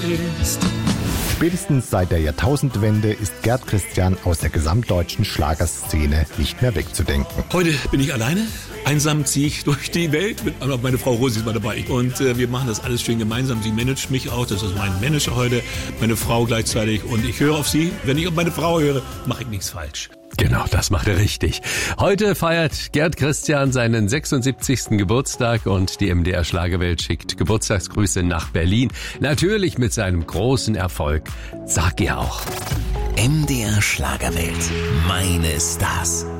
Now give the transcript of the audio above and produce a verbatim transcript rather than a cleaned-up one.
heißt. Spätestens seit der Jahrtausendwende ist Gerd Christian aus der gesamtdeutschen Schlagerszene nicht mehr wegzudenken. Heute bin ich alleine. Einsam ziehe ich durch die Welt. Mit, meine Frau Rosi ist mal dabei. Und äh, wir machen das alles schön gemeinsam. Sie managt mich auch. Das ist mein Manager heute. Meine Frau gleichzeitig. Und ich höre auf sie. Wenn ich auf meine Frau höre, mache ich nichts falsch. Genau, das macht er richtig. Heute feiert Gerd Christian seinen sechsundsiebzigsten Geburtstag und die M D R Schlagerwelt schickt Geburtstagsgrüße nach Berlin. Natürlich mit seinem großen Erfolg. Sag ihr auch. M D R Schlagerwelt. Meine Stars.